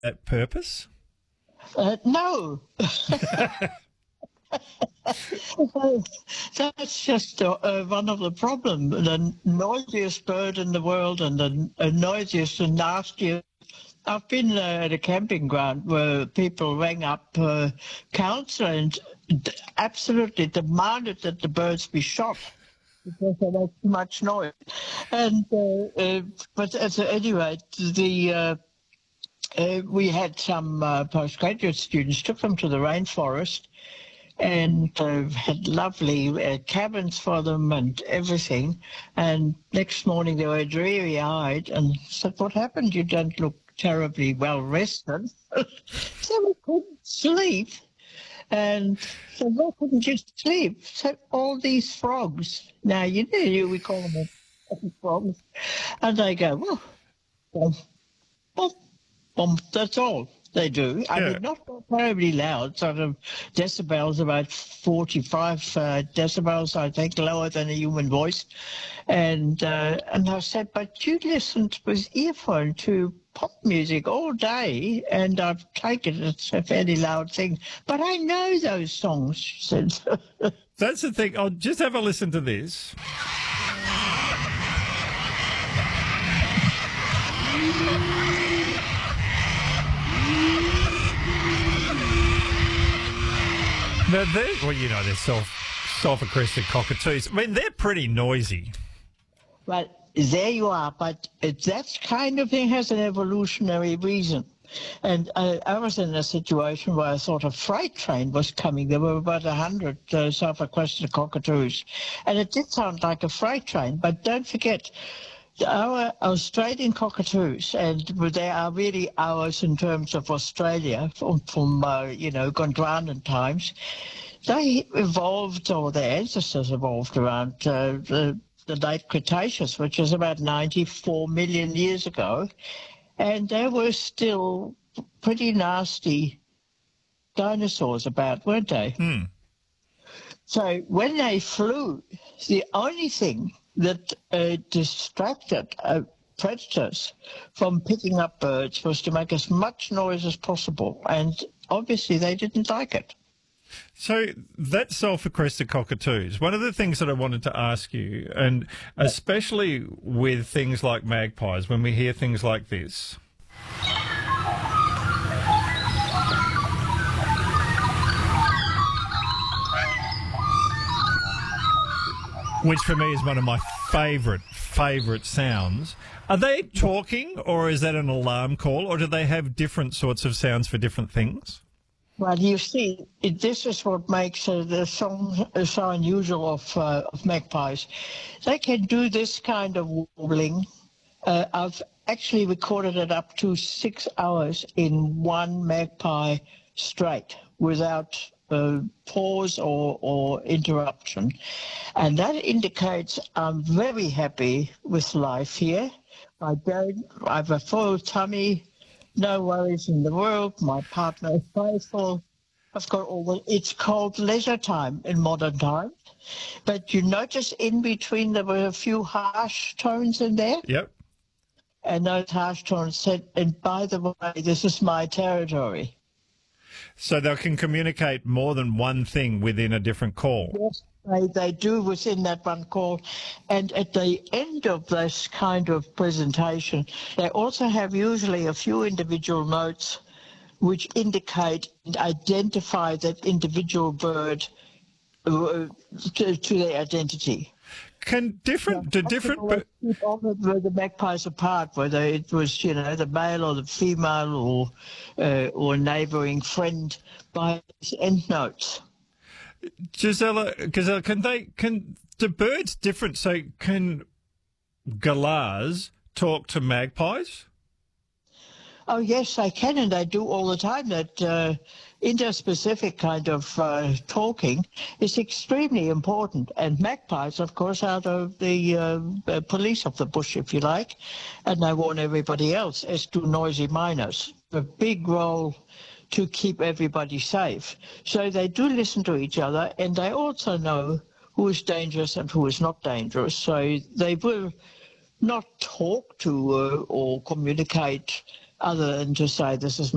at purpose? No. That's just one of the problems. The noisiest bird in the world and the noisiest and nastiest. I've been at a camping ground where people rang up council and absolutely demanded that the birds be shot because they make too much noise. And but anyway, we had some postgraduate students, took them to the rainforest and had lovely cabins for them and everything. And next morning they were dreary-eyed and said, "What happened? You don't look terribly well rested." So we couldn't sleep. And so why couldn't you sleep? So all these frogs, now you know, we call them frogs, and they go, "Well, bum, bum, bum." That's all they do. I mean, not terribly loud, sort of decibels, about 45 decibels, I think, lower than a human voice. And I said, "But you listened with earphone to pop music all day, and I've taken it's a fairly loud thing, but I know those songs," she said. That's the thing. I'll just have a listen to this. Now, well, you know, they're self-crested cockatoos. I mean, they're pretty noisy. Well, there you are, but that kind of thing has an evolutionary reason. And I was in a situation where I thought a freight train was coming. There were about 100 self-crested cockatoos. And it did sound like a freight train, but don't forget, our Australian cockatoos, and they are really ours in terms of Australia from Gondwanan times, they evolved, or their ancestors evolved around the late Cretaceous, which is about 94 million years ago, and they were still pretty nasty dinosaurs about, weren't they? So when they flew, the only thing that distracted predators from picking up birds was to make as much noise as possible, and obviously they didn't like it. So that's sulphur-crested cockatoos. One of the things that I wanted to ask you, and especially with things like magpies, when we hear things like this, which for me is one of my favourite sounds. Are they talking, or is that an alarm call, or do they have different sorts of sounds for different things? Well, you see, this is what makes the song so unusual of magpies. They can do this kind of warbling. I've actually recorded it up to 6 hours in one magpie straight without pause or interruption. And that indicates I'm very happy with life here. I have a full tummy, no worries in the world. My partner is faithful. I've got it's called leisure time in modern times. But you notice in between there were a few harsh tones in there. Yep. And those harsh tones said, "And by the way, this is my territory." So they can communicate more than one thing within a different call. Yes, they do within that one call. And at the end of this kind of presentation, they also have usually a few individual notes which indicate and identify that individual bird to their identity. Can keep all the magpies apart, whether it was the male or the female or neighbouring friend, by end notes. Gisela, can the birds different? So can galahs talk to magpies? Oh yes, they can, and they do all the time. That interspecific kind of talking is extremely important. And magpies, of course, are the police of the bush, if you like, and they warn everybody else, as do noisy miners. A big role to keep everybody safe. So they do listen to each other, and they also know who is dangerous and who is not dangerous. So they will not talk to or communicate other than to say, "This is